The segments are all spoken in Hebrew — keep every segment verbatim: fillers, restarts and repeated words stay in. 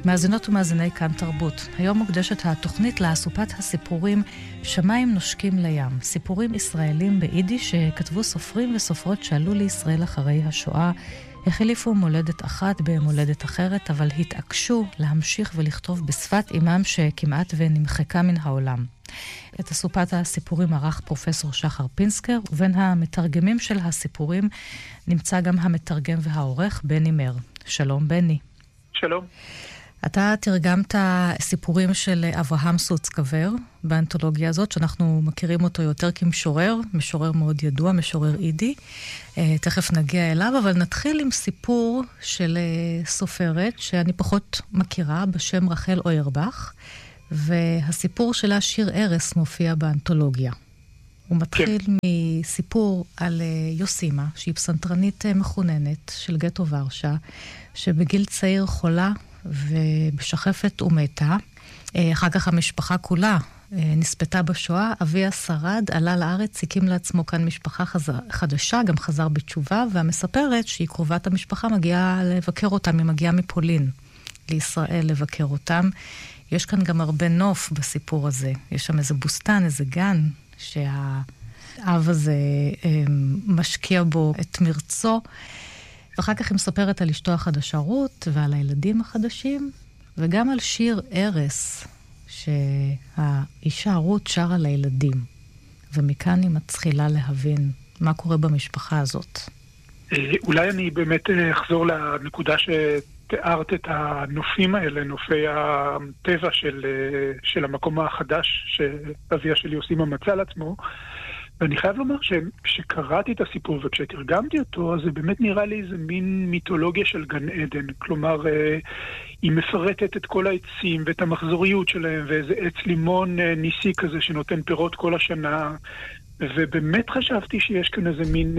מאזינות ומאזיני כאן תרבות. היום מוקדשת התוכנית לאסופת הסיפורים שמיים נושקים לים. סיפורים ישראלים ביידיש שכתבו סופרים וסופרות שעלו לישראל אחרי השואה, החליפו מולדת אחת במולדת אחרת, אבל התעקשו להמשיך ולכתוב בשפת אימם שכמעט ונמחקה מן העולם. את אסופת הסיפורים ערך פרופסור שחר פינסקר, ובין המתרגמים של הסיפורים נמצא גם המתרגם והעורך בני מר. שלום בני. שלום. אתה תרגמת סיפורים של אברהם סוצקבר באנתולוגיה הזאת, שאנחנו מכירים אותו יותר כמשורר, משורר מאוד ידוע, משורר אידי. תכף נגיע אליו, אבל נתחיל עם סיפור של סופרת שאני פחות מכירה, בשם רחל אוירבך, והסיפור שלה שיר ארס מופיע באנתולוגיה. הוא מתחיל כן. מסיפור על יוסימה, שהיא פסנתרנית מחוננת של גטו ורשה, שבגיל צעיר חולה ובשחפת ומתה. אחר כך המשפחה כולה נספתה בשואה, אביה שרד, עלה לארץ, הקים לעצמו כאן משפחה חזר, חדשה, גם חזר בתשובה, והמספרת שהיא קרובת המשפחה מגיעה לבקר אותם, היא מגיעה מפולין לישראל לבקר אותם. יש כאן גם הרבה נוף בסיפור הזה, יש שם איזה בוסטן, איזה גן, שהאב הזה משקיע בו את מרצו, ואחר כך היא מספרת על אשתו החדשה רות, ועל הילדים החדשים, וגם על שיר ארס, שהאישה רות שרה לילדים. ומכאן היא מתחילה להבין מה קורה במשפחה הזאת. אולי אני באמת אחזור לנקודה שתיארת את הנופים האלה, נופי הטבע של, של המקום החדש שאביה של יוסימה מצא על עצמו, ואני חייב לומר שכשקראתי את הסיפור וכשתרגמתי אותו, אז זה באמת נראה לי איזה מין מיתולוגיה של גן עדן. כלומר, היא מפרטת את כל העצים ואת המחזוריות שלהם, ואיזה עץ לימון ניסי כזה שנותן פירות כל השנה. ובאמת חשבתי שיש כאן איזה מין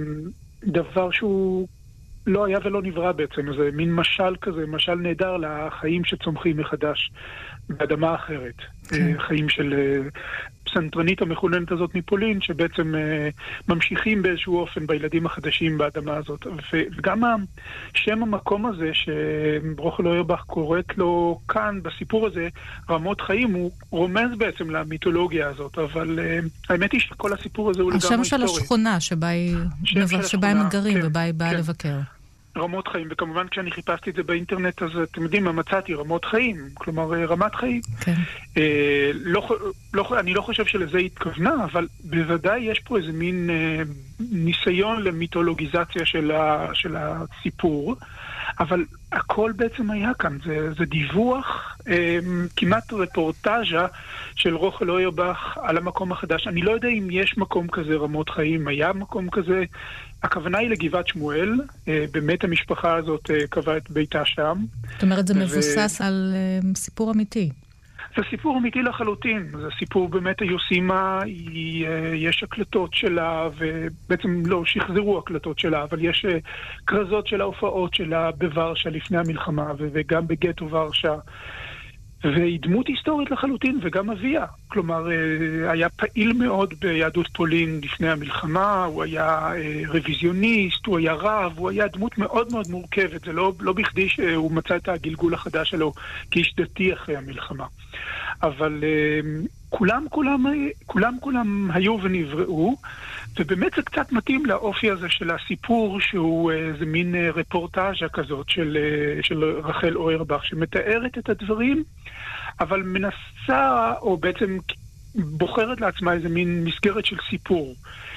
דבר שהוא לא היה ולא נברא בעצם. איזה מין משל כזה, משל נהדר לחיים שצומחים מחדש באדמה אחרת. כן. חיים של פסנתרנית המכוננת הזאת מפולין, שבעצם ממשיכים באיזשהו אופן בילדים החדשים באדמה הזאת. וגם שם המקום הזה שרחל אוירבך קוראת לו כאן בסיפור הזה, רמות חיים, הוא רומז בעצם למיתולוגיה הזאת, אבל האמת היא שכל הסיפור הזה הוא לגמרי היסטורי. השם של השכונה שבה הם מגרים ובה היא באה לבקר. רמות חיים, וכמובן כשאני חיפשתי את זה באינטרנט, אז אתם יודעים מה מצאתי, רמות חיים, כלומר רמת חיים. כן. אה, לא, לא, אני לא חושב שלזה התכוונה, אבל בוודאי יש פה איזה מין אה, ניסיון למיתולוגיזציה של, ה, של הסיפור, אבל הכל בעצם היה כאן, זה, זה דיווח, אה, כמעט רפורטאז'ה של רחל אוירבך על המקום החדש. אני לא יודע אם יש מקום כזה רמות חיים, היה מקום כזה, הכוונה היא לגבעת שמואל, באמת המשפחה הזאת קבעה את ביתה שם. זאת אומרת, זה מבוסס על סיפור אמיתי. זה סיפור אמיתי לחלוטין, זה סיפור באמת היוסימה, יש הקלטות שלה, ובעצם לא שחזרו הקלטות שלה, אבל יש קרזות של ההופעות שלה בוורשה לפני המלחמה, וגם בגטו ורשה. והיא דמות היסטורית לחלוטין, וגם אביה. כלומר, היה פעיל מאוד ביהדות פולין לפני המלחמה, הוא היה רוויזיוניסט, הוא היה רב, הוא היה דמות מאוד מאוד מורכבת. זה לא, לא בכדי שהוא מצא את הגלגול החדש שלו כאיש דתי אחרי המלחמה. אבל כולם, כולם, כולם, כולם היו ונבראו, ובאמת זה קצת מתאים לאופי הזה של הסיפור, שהוא איזה מין רפורטאז'ה כזאת של, של רחל אוירבך, שמתארת את הדברים, אבל מנסה, או בעצם בוחרת לעצמה איזה מין מסגרת של סיפור.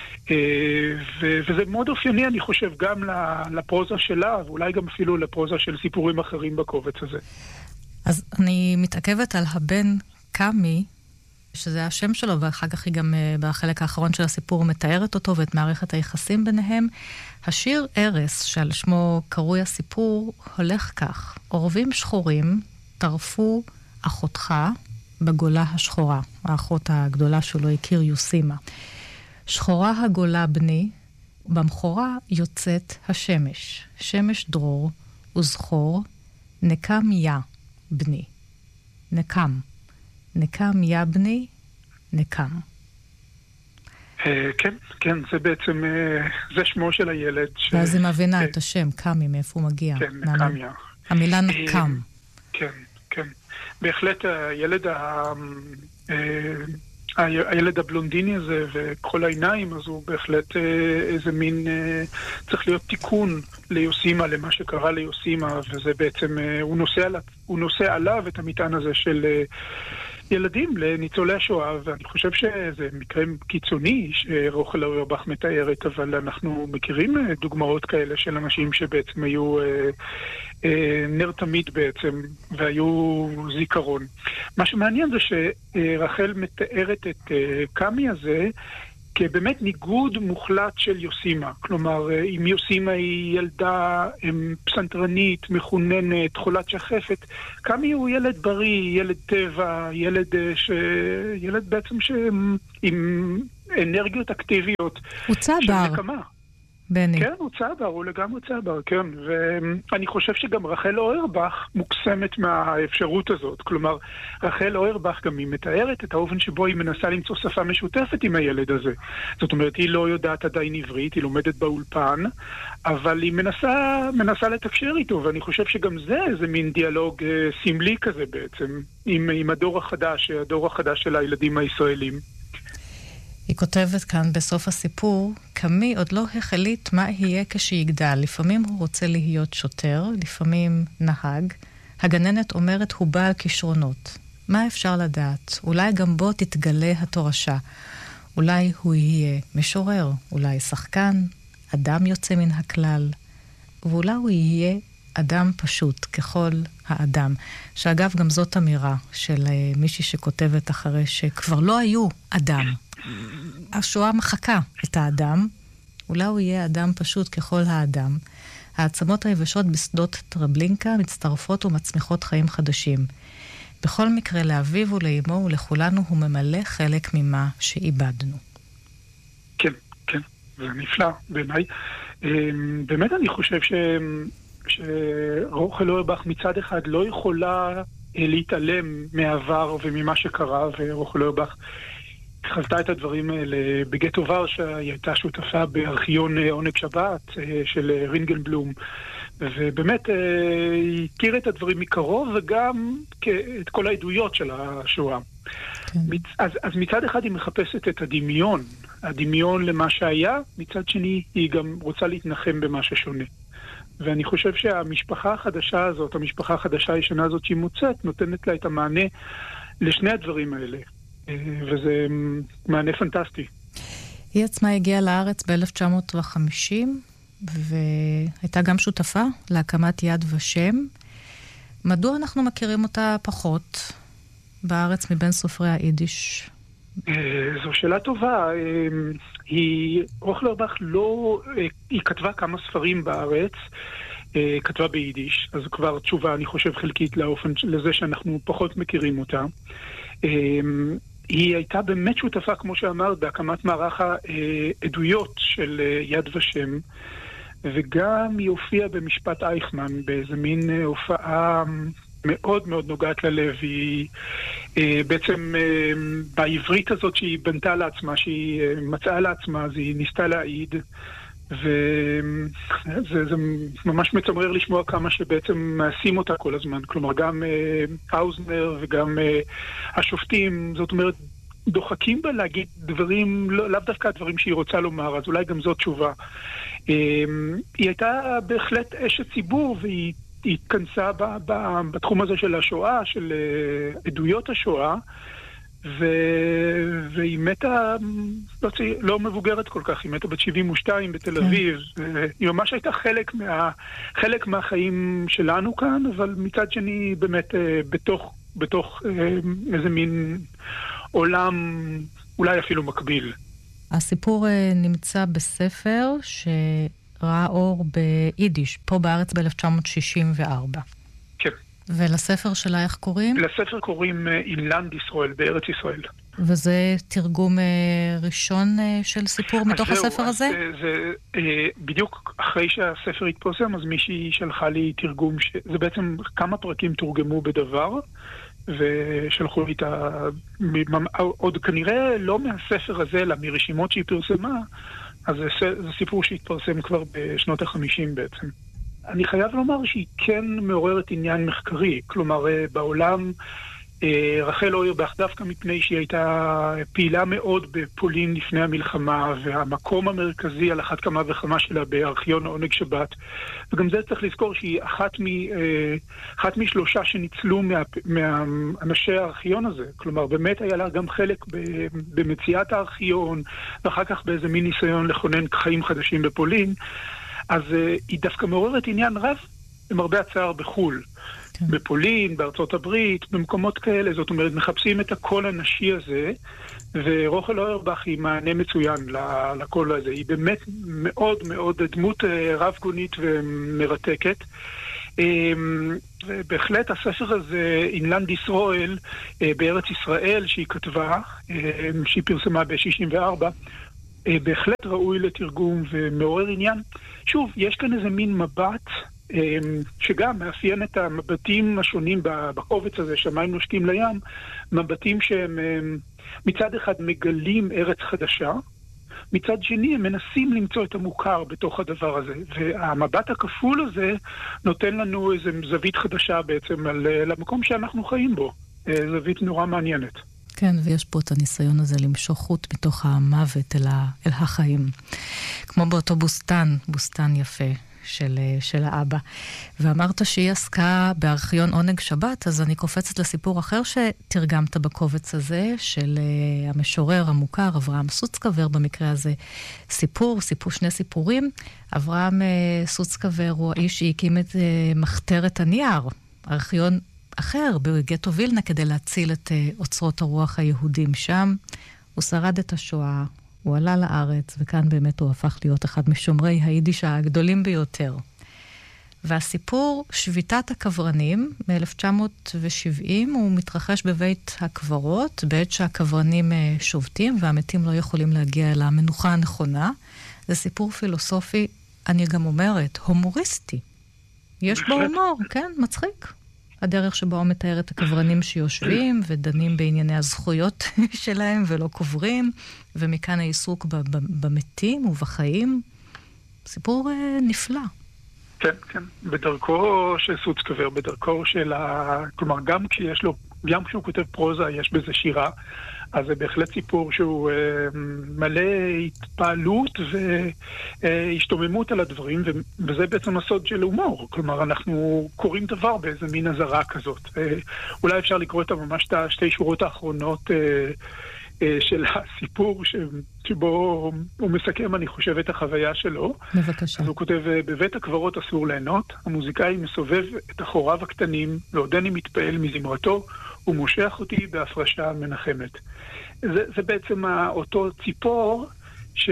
וזה מאוד אופייני, אני חושב, גם לפרוזה שלה, ואולי גם אפילו לפרוזה של סיפורים אחרים בקובץ הזה. אז אני מתעכבת על הבן קאמי, שזה השם שלו, ואחר כך היא גם בחלק האחרון של הסיפור מתארת אותו ואת מערכת היחסים ביניהם. השיר ארס, שעל שמו קרוי הסיפור, הולך כך: עורבים שחורים טרפו אחותך בגולה השחורה, האחות הגדולה שלו הכיר יוסימה. שחורה הגולה בני, במחורה יוצאת השמש, שמש דרור וזכור, נקם יה בני, נקם. נקם יה בני, נקם. כן, כן, זה בעצם, זה שמו של הילד. ואז היא מבינה את השם, קמי, מאיפה הוא מגיע. כן, נקם יה. המילה נקם. כן. כן, כן. בהחלט הילד ה... הילד הבלונדיני הזה וכל העיניים, אז הוא בהחלט איזה מין, צריך להיות תיקון ליוסימה, למה שקרה ליוסימה, וזה בעצם, הוא נושא, עליו, הוא נושא עליו את המטען הזה של ילדים לניצולי השואה, ואני חושב שזה מקרה קיצוני שרוחל אוירבך מתארת, אבל אנחנו מכירים דוגמאות כאלה של אנשים שבעצם היו נר תמיד בעצם, והיו זיכרון. מה שמעניין זה שרחל מתארת את קמי הזה כבאמת ניגוד מוחלט של יוסימה. כלומר, אם יוסימה היא ילדה פסנתרנית, מחוננת, חולת שחפת, קמי הוא ילד בריא, ילד טבע, ילד, ש... ילד בעצם ש... עם אנרגיות אקטיביות. הוא צבר. של נקמה. בני. כן, הוא צבר, הוא לגמרי צבר, כן. ואני חושב שגם רחל אוירבך מוקסמת מהאפשרות הזאת. כלומר, רחל אוירבך גם היא מתארת את האופן שבו היא מנסה למצוא שפה משותפת עם הילד הזה. זאת אומרת, היא לא יודעת עדיין עברית, היא לומדת באולפן, אבל היא מנסה, מנסה לתקשר איתו, ואני חושב שגם זה איזה מין דיאלוג סמלי כזה בעצם, עם, עם הדור החדש, הדור החדש של הילדים הישראלים. היא כותבת כאן בסוף הסיפור, קמי עוד לא החליט מה יהיה כשיגדל. לפעמים הוא רוצה להיות שוטר, לפעמים נהג. הגננת אומרת הוא בעל כישרונות. מה אפשר לדעת? אולי גם בו תתגלה התורשה. אולי הוא יהיה משורר, אולי שחקן, אדם יוצא מן הכלל. ואולי הוא יהיה אדם פשוט ככל האדם. שאגב גם זאת אמירה של מישהי שכותבת אחרי שכבר לא היו אדם. השואה מחקה את האדם, אולי הוא יהיה אדם פשוט ככל האדם. העצמות היבשות בשדות טרבלינקה מצטרפות ומצמיחות חיים חדשים. בכל מקרה לאביו ולאמו ולכולנו הוא ממלא חלק ממה שאיבדנו. כן, כן, זה נפלא בעיניי. באמת אני חושב ש... שרוחל אוירבך מצד אחד לא יכולה להתעלם מהעבר וממה שקרה, ורוחל אוירבך חוותה את הדברים האלה בגטו ורשה, היא הייתה שותפה בארכיון עונג שבת של רינגלבלום, ובאמת היא הכירה את הדברים מקרוב וגם את כל העדויות של השואה. כן. אז, אז מצד אחד היא מחפשת את הדמיון, הדמיון למה שהיה, מצד שני היא גם רוצה להתנחם במה ששונה. ואני חושב שהמשפחה החדשה הזאת, המשפחה החדשה הישנה הזאת שהיא מוצאת, נותנת לה את המענה לשני הדברים האלה. וזה מענה פנטסטי. היא עצמה הגיעה לארץ ב-אלף תשע מאות וחמישים, והייתה גם שותפה להקמת יד ושם. מדוע אנחנו מכירים אותה פחות בארץ מבין סופרי היידיש? זו שאלה טובה. היא, רוחל אוירבך לא, היא כתבה כמה ספרים בארץ, כתבה ביידיש, אז כבר תשובה, אני חושב, חלקית לאופן, לזה שאנחנו פחות מכירים אותה. היא הייתה באמת שותפה, כמו שאמרת, בהקמת מערך העדויות של יד ושם, וגם היא הופיעה במשפט אייכמן, באיזה מין הופעה מאוד מאוד נוגעת ללב. היא בעצם בעברית הזאת שהיא בנתה לעצמה, שהיא מצאה לעצמה, אז היא ניסתה להעיד, וזה זה ממש מצמרר לשמוע כמה שבעצם מעשים אותה כל הזמן. כלומר, גם האוזנר וגם השופטים, זאת אומרת, דוחקים בה להגיד דברים, לא, לאו דווקא הדברים שהיא רוצה לומר, אז אולי גם זאת תשובה. היא הייתה בהחלט אשת ציבור, והיא התכנסה ב, ב, בתחום הזה של השואה, של עדויות השואה, ו... והיא מתה לא, צי... לא מבוגרת כל כך, היא מתה בת שבעים ושתיים בתל אביב. היא ממש הייתה חלק, מה... חלק מהחיים שלנו כאן, אבל מצד שני באמת בתוך, בתוך איזה מין עולם אולי אפילו מקביל. הסיפור נמצא בספר שראה אור ביידיש, פה בארץ ב-אלף תשע מאות שישים וארבע. כן. ולספר שלה איך קוראים? לספר קוראים אינלנד ישראל, בארץ ישראל. וזה תרגום ראשון של סיפור מתוך הספר הזה? זה, זה, בדיוק אחרי שהספר התפרסם, אז מישהי שלחה לי תרגום, ש... זה בעצם כמה פרקים תורגמו בדבר, ושלחו לי את ה... עוד כנראה לא מהספר הזה, אלא מרשימות שהיא פרסמה, אז זה, זה סיפור שהתפרסם כבר בשנות החמישים בעצם. אני חייב לומר שהיא כן מעוררת עניין מחקרי. כלומר, בעולם רחל אוירבך, דווקא מפני שהיא הייתה פעילה מאוד בפולין לפני המלחמה, והמקום המרכזי על אחת כמה וכמה שלה בארכיון עונג שבת. וגם זה צריך לזכור שהיא אחת, מ, אחת משלושה שניצלו מה, מאנשי הארכיון הזה. כלומר, באמת היה לה גם חלק במציאת הארכיון, ואחר כך באיזה מין ניסיון לכונן חיים חדשים בפולין. אז היא דווקא מעוררת עניין רב, למרבה הצער בחול. בפולין, בארצות הברית, במקומות כאלה. זאת אומרת, מחפשים את הקול הנשי הזה, ורחל אוירבך היא מענה מצוין לקול הזה. היא באמת מאוד מאוד דמות רב גונית ומרתקת. ובהחלט הספר הזה, אינלנד ישראל, בארץ ישראל, שהיא כתבה, שהיא פרסמה ב-שישים וארבע, בהחלט ראוי לתרגום ומעורר עניין. שוב, יש כאן איזה מין מבט שגם מאפיין את המבטים השונים בקובץ הזה, שמיים נושקים לים, מבטים שהם מצד אחד מגלים ארץ חדשה, מצד שני הם מנסים למצוא את המוכר בתוך הדבר הזה, והמבט הכפול הזה נותן לנו איזו זווית חדשה בעצם על, למקום שאנחנו חיים בו, זווית נורא מעניינת. כן, ויש פה את הניסיון הזה למשוך חוט מתוך המוות אל, ה, אל החיים. כמו באותו בוסטן, בוסטן יפה של, של האבא. ואמרת שהיא עסקה בארכיון עונג שבת, אז אני קופצת לסיפור אחר שתרגמת בקובץ הזה, של uh, המשורר המוכר, אברהם סוצקבר, במקרה הזה סיפור, סיפור שני סיפורים. אברהם uh, סוצקבר הוא האיש שהקים את uh, מחתרת הנייר, ארכיון אחר בגטו וילנה, כדי להציל את uh, אוצרות הרוח היהודים שם. הוא שרד את השואה, הוא עלה לארץ, וכאן באמת הוא הפך להיות אחד משומרי היידיש הגדולים ביותר. והסיפור שביתת הקברנים מ-אלף תשע מאות שבעים הוא מתרחש בבית הקברות, בעת שהקברנים שובתים והמתים לא יכולים להגיע אל המנוחה הנכונה. זה סיפור פילוסופי, אני גם אומרת, הומוריסטי. יש בו הומור, כן, מצחיק. הדרך שבה הוא מתאר את הקברנים שיושבים ודנים בענייני הזכויות שלהם ולא קוברים, ומכאן העיסוק במתים ובחיים. סיפור נפלא. כן, כן. בדרכו של סוצקבר, בדרכו של ה... כלומר, גם כשיש לו, גם כשהוא כותב פרוזה, יש בזה שירה, אז זה בהחלט סיפור שהוא אה, מלא התפעלות והשתוממות על הדברים, וזה בעצם הסוד של הומור. כלומר, אנחנו קוראים דבר באיזה מין הזרה כזאת. אה, אולי אפשר לקרוא את ממש את השתי שורות האחרונות אה, אה, של הסיפור ש... שבו הוא מסכם, אני חושב, את החוויה שלו. בבקשה. אז הוא כותב, בבית הקברות אסור ליהנות, המוזיקאי מסובב את אחוריו הקטנים, ועודני מתפעל מזמרתו, הוא מושך אותי בהפרשה מנחמת. זה, זה בעצם אותו ציפור ש...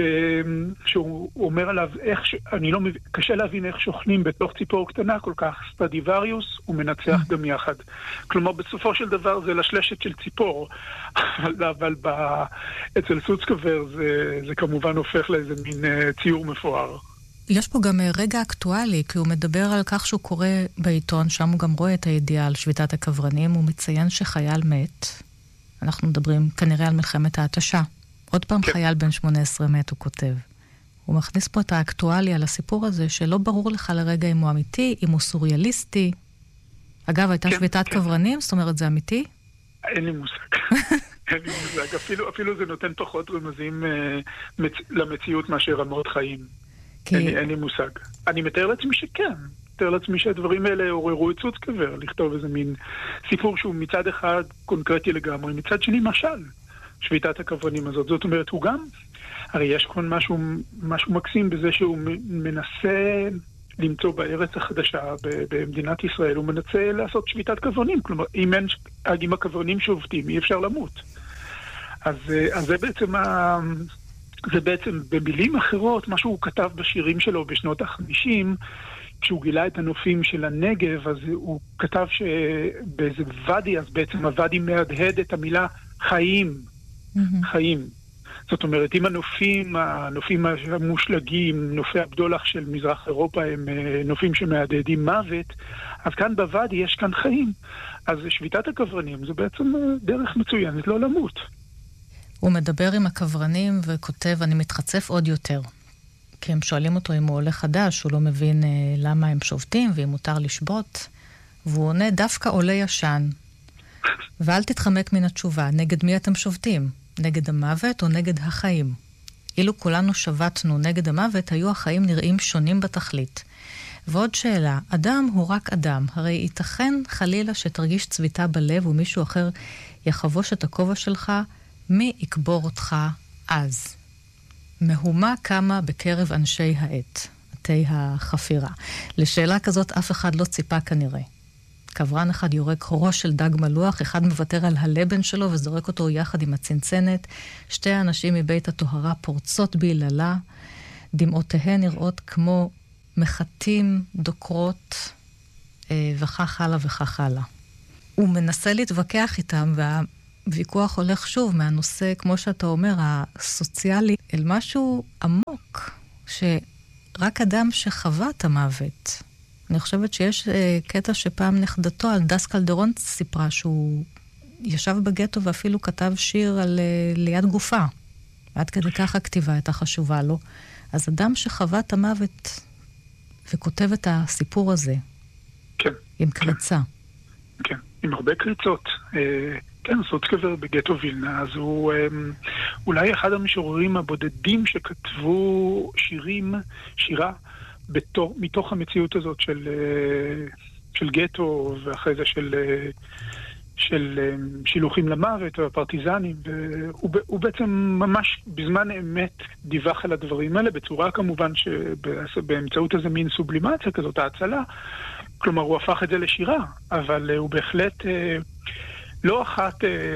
שהוא אומר עליו איך, ש... אני לא מבין, קשה להבין איך שוכנים בתוך ציפור קטנה כל כך, סטדיווריוס ומנצח גם יחד. כלומר, בסופו של דבר זה לשלשת של ציפור, אבל ב... אצל סוצקבר זה, זה כמובן הופך לאיזה מין ציור מפואר. יש פה גם רגע אקטואלי, כי הוא מדבר על כך שהוא קורא בעיתון, שם הוא גם רואה את הידיעה על שביתת הקברנים, הוא מציין שחייל מת, אנחנו מדברים כנראה על מלחמת ההתשה, עוד פעם כן. חייל בן שמונה עשרה מת, הוא כותב. הוא מכניס פה את האקטואליה לסיפור הזה, שלא ברור לך לרגע אם הוא אמיתי, אם הוא סוריאליסטי. אגב, הייתה כן, שביתת כן. קברנים, זאת אומרת, זה אמיתי? אין לי מושג. אין לי מושג. אפילו, אפילו זה נותן פחות רמזים uh, מצ... למציאות מאשר רמות חיים. כי... אין, אין לי מושג. אני מתאר לעצמי שכן. מתאר לעצמי שהדברים האלה עוררו את סוצקבר, לכתוב איזה מין סיפור שהוא מצד אחד קונקרטי לגמרי, מצד שני משל. שביתת הקברנים הזאת. זאת אומרת, הוא גם, הרי יש כאן משהו, משהו מקסים בזה שהוא מנסה למצוא בארץ החדשה, במדינת ישראל, הוא מנסה לעשות שביתת קברנים. כלומר, אם אין, אם הקברנים שובתים, אי אפשר למות. אז, אז זה בעצם, ה, זה בעצם, במילים אחרות, מה שהוא כתב בשירים שלו בשנות ה-חמישים, כשהוא גילה את הנופים של הנגב, אז הוא כתב שבאיזה ודי, אז בעצם הוואדי מהדהד את המילה חיים. Mm-hmm. חיים. זאת אומרת, אם הנופים, הנופים המושלגים, נופי הבדולח של מזרח אירופה, הם נופים שמהדהדים מוות, אז כאן בוואדי יש כאן חיים. אז שביתת הקברנים זה בעצם דרך מצוינת לא למות. הוא מדבר עם הקברנים וכותב, אני מתחצף עוד יותר. כי הם שואלים אותו אם הוא עולה חדש, הוא לא מבין אה, למה הם שובתים ואם מותר לשבות, והוא עונה דווקא עולה ישן. ואל תתחמק מן התשובה, נגד מי אתם שובתים? נגד המוות או נגד החיים? אילו כולנו שבתנו נגד המוות, היו החיים נראים שונים בתכלית. ועוד שאלה, אדם הוא רק אדם, הרי ייתכן חלילה שתרגיש צביטה בלב ומישהו אחר יחבוש את הכובע שלך, מי יקבור אותך אז? מהומה קמה בקרב אנשי העת, עתי החפירה. לשאלה כזאת אף אחד לא ציפה כנראה. קברן אחד יורק ראש של דג מלוח, אחד מוותר על הלבן שלו וזורק אותו יחד עם הצנצנת. שתי האנשים מבית הטהרה פורצות ביללה, דמעותיהן נראות כמו מחטים, דוקרות, וכך הלאה וכך הלאה. הוא מנסה להתווכח איתם, והוויכוח הולך שוב מהנושא, כמו שאתה אומר, הסוציאלי, אל משהו עמוק, שרק אדם שחווה את המוות. אני חושבת שיש קטע שפעם נכדתו על דס קלדרון סיפרה שהוא ישב בגטו ואפילו כתב שיר על ליד גופה. עד כדי כך הכתיבה הייתה חשובה לו. אז אדם שחווה את המוות וכותב את הסיפור הזה, כן, עם קריצה. כן, עם הרבה קריצות. כן, סוצקבר בגטו וילנה, אז הוא אולי אחד המשוררים הבודדים שכתבו שירים, שירה, בתור, מתוך המציאות הזאת של, של גטו, ואחרי זה של, של שילוחים למוות והפרטיזנים, והוא בעצם ממש בזמן אמת דיווח על הדברים האלה, בצורה כמובן שבאמצעות איזה מין סובלימציה כזאת, ההצלה, כלומר הוא הפך את זה לשירה, אבל הוא בהחלט לא אחת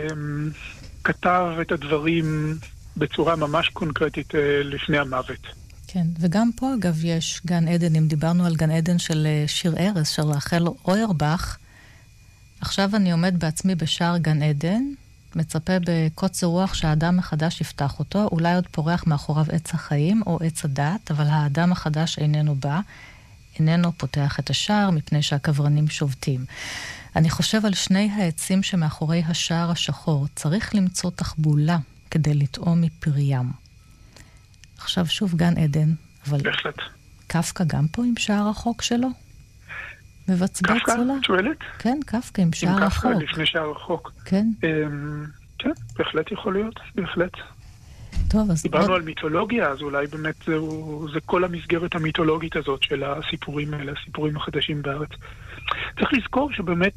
כתב את הדברים בצורה ממש קונקרטית לפני המוות. כן, וגם פה אגב יש גן עדן, אם דיברנו על גן עדן של שיר ארז, של רחל אוירבך, עכשיו אני עומד בעצמי בשער גן עדן, מצפה בקוצר רוח שהאדם החדש יפתח אותו, אולי עוד פורח מאחוריו עץ החיים או עץ הדת, אבל האדם החדש איננו בא, איננו פותח את השער מפני שהקברנים שובתים. אני חושב על שני העצים שמאחורי השער השחור, צריך למצוא תחבולה כדי לטעום מפריים. עכשיו שוב גן עדן, אבל בהחלט. קפקא גם פה עם שער החוק שלו? מבצבץ אולי? קפקא, את שואלת? כן, קפקא עם שער החוק. עם קפקא לפני שער החוק. כן. כן, בהחלט יכול להיות, בהחלט. טוב, אז... דיברנו על מיתולוגיה, אז אולי באמת זהו, זה כל המסגרת המיתולוגית הזאת של הסיפורים האלה, הסיפורים החדשים בארץ. צריך לזכור שבאמת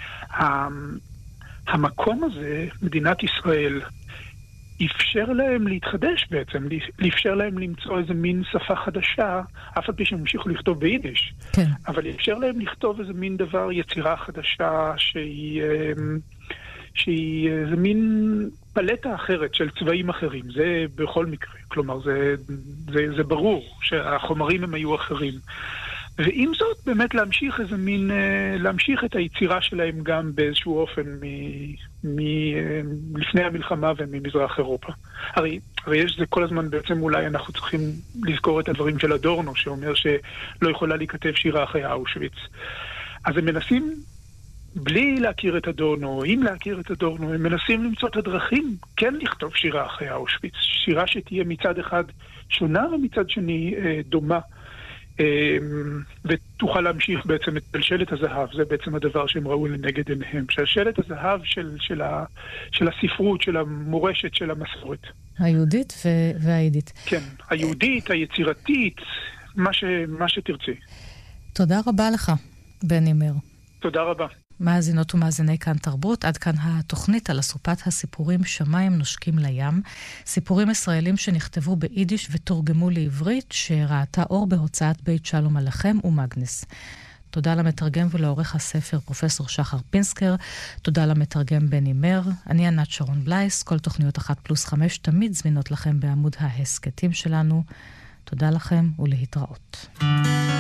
המקום הזה, מדינת ישראל, אפשר להם להתחדש בעצם, אפשר להם למצוא איזה מין שפה חדשה, אף על פי שהם המשיכו לכתוב ביידיש. כן. אבל אפשר להם לכתוב איזה מין דבר, יצירה חדשה, שהיא, שהיא איזה מין פלטה אחרת של צבעים אחרים. זה בכל מקרה. כלומר, זה, זה, זה ברור שהחומרים הם היו אחרים. ועם זאת, באמת להמשיך איזה מין, להמשיך את היצירה שלהם גם באיזשהו אופן מלפני המלחמה וממזרח אירופה. הרי, הרי יש זה כל הזמן בעצם אולי אנחנו צריכים לזכור את הדברים של אדורנו, שאומר שלא יכולה להיכתב שירה אחרי אושוויץ. אז הם מנסים, בלי להכיר את אדורנו, אם להכיר את אדורנו, הם מנסים למצוא את הדרכים כן לכתוב שירה אחרי אושוויץ. שירה שתהיה מצד אחד שונה ומצד שני דומה. ותוכל להמשיך בעצם את שלשלת הזהב, זה בעצם הדבר שהם ראו לנגד עיניהם, שלשלת הזהב של, של, ה, של הספרות, של המורשת, של המסורת. היהודית ו- והאידית. כן, היהודית, היצירתית, מה, ש, מה שתרצי. תודה רבה לך, בני מר. תודה רבה. מאזינות ומאזיני כאן תרבות, עד כאן התוכנית על אסופת הסיפורים שמיים נושקים לים, סיפורים ישראלים שנכתבו ביידיש ותורגמו לעברית, שראתה אור בהוצאת בית שלום עליכם ומגנס. תודה למתרגם ולעורך הספר פרופסור שחר פינסקר, תודה למתרגם בני מר, אני ענת שרון בלייס, כל תוכניות אחת פלוס חמש תמיד זמינות לכם בעמוד ההסקטים שלנו. תודה לכם ולהתראות.